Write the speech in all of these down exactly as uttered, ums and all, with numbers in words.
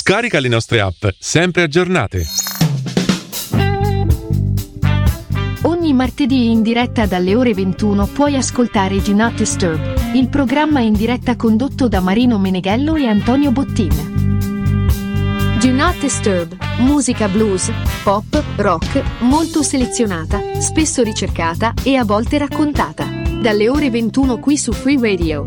Scarica le nostre app, sempre aggiornate. Ogni martedì in diretta dalle ore ventuno puoi ascoltare Do Not Disturb, il programma in diretta condotto da Marino Meneghello e Antonio Bottin. Do Not Disturb, musica blues, pop, rock, molto selezionata, spesso ricercata e a volte raccontata. Dalle ore ventuno qui su Free Radio.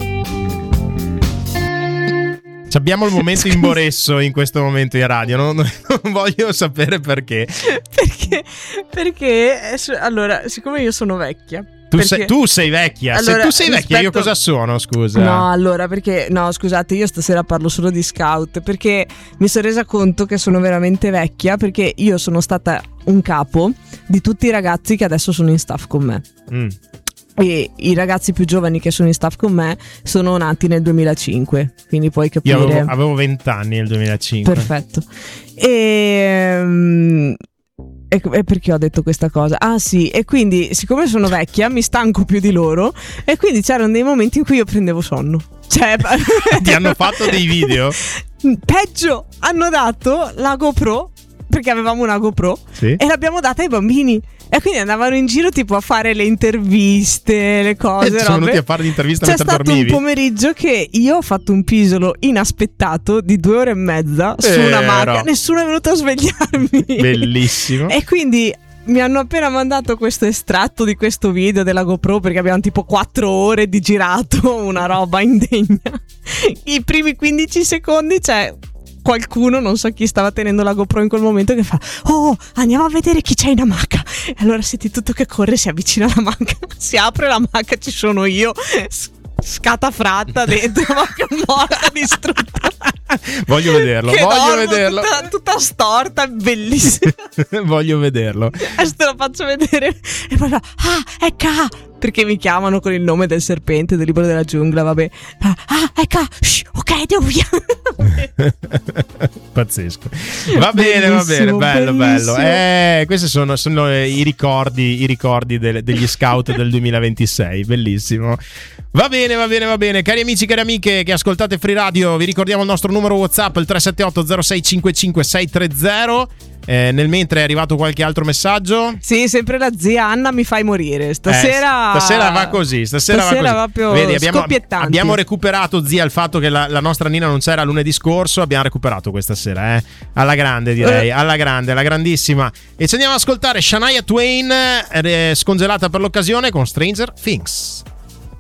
Abbiamo il momento in Boresso in questo momento in radio, non, non voglio sapere perché. Perché? Perché, allora, siccome io sono vecchia. Tu, perché... sei, tu sei vecchia, allora, se tu sei vecchia rispetto... io cosa sono, scusa? No, allora, perché, no, scusate, io stasera parlo solo di scout, perché mi sono resa conto che sono veramente vecchia, perché io sono stata un capo di tutti i ragazzi che adesso sono in staff con me. Mm. E i ragazzi più giovani che sono in staff con me sono nati nel duemilacinque, quindi puoi capire. Io avevo venti anni nel duemilacinque. Perfetto. E, um, e, e perché ho detto questa cosa? Ah sì, e quindi siccome sono vecchia mi stanco più di loro, e quindi c'erano dei momenti in cui io prendevo sonno. Cioè, ti hanno fatto dei video? Peggio, hanno dato la GoPro, perché avevamo una GoPro, sì, e l'abbiamo data ai bambini. E quindi andavano in giro tipo a fare le interviste, le cose. E sono venuti a fare l'intervista mentre dormivi. C'è stato un pomeriggio che io ho fatto un pisolo inaspettato di due ore e mezza su Vero. una macchina. Nessuno è venuto a svegliarmi. Bellissimo. E quindi mi hanno appena mandato questo estratto di questo video della GoPro, perché abbiamo tipo quattro ore di girato, una roba indegna. I primi quindici secondi c'è qualcuno, non so chi stava tenendo la GoPro in quel momento, che fa: oh, andiamo a vedere chi c'è in amaca. E allora senti tutto che corre, si avvicina alla maca, si apre la maca, ci sono io scatafratta dentro, ma che morta, distrutta. Voglio vederlo, che voglio vederlo. Tutta, tutta storta, bellissima. Voglio vederlo. Adesso te lo faccio vedere. E poi fa: ah, è K, perché mi chiamano con il nome del serpente del libro della giungla, vabbè. Ah, è K, shh, ok, andiamo via. Pazzesco. Va bene, va bene, bello, bellissimo. bello. Eh, questi sono, sono i ricordi, i ricordi del, degli scout del duemilaventisei. Bellissimo. Va bene, va bene, va bene. Cari amici, cari amiche che ascoltate Free Radio, vi ricordiamo il nostro numero WhatsApp, il tre sette otto zero sei cinque cinque sei tre zero. Eh, nel mentre è arrivato qualche altro messaggio? Sì, sempre la zia Anna mi fai morire. Stasera, eh, stasera va così. Stasera, stasera va così. proprio Vedi, abbiamo, scoppiettanti. abbiamo recuperato, zia, il fatto che la, la nostra Nina non c'era lunedì scorso. Abbiamo recuperato questa sera, eh? Alla grande, direi. Eh. Alla grande, alla grandissima. E ci andiamo ad ascoltare Shania Twain, eh, scongelata per l'occasione con Stranger Things.